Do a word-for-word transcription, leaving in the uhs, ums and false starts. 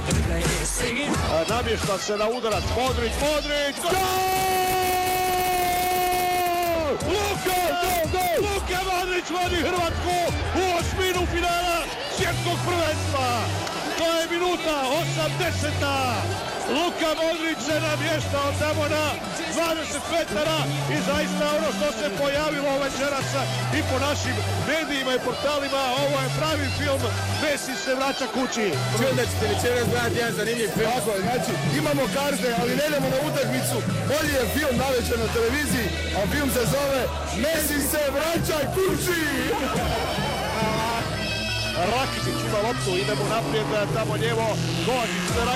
Namješta se na udarac, Modrić, Modrić, gol! Luka, gol, gol! Luka Modrić vodi Hrvatsku u osminu finala svjetskog prvenstva. To je minuta osamdeseta. Luka Modrić se namještao tamo na dvadeset metara i zaista ono što se pojavilo večeras i po našim medijima i portalima, ovo je pravi film, Messi se vraća kući. Čujem da ćete večeras gledati jedan zanimljiv film. Tako je, znači imamo karte, ali ne idemo na utakmicu. Bolji je film navečer na televiziji, a film se zove Messi se vraća kući. Rakitic ima loptu, idemo naprijed, tamo lijevo, Kovačić se